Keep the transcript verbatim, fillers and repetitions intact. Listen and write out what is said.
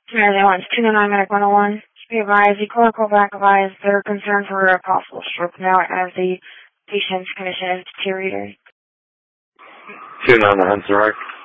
United Airlines two nine nine Medic one oh one. Be advised, the clinical back advised they're concerned for a possible stroke now as the patient's condition is deteriorating. two nine nine, direct.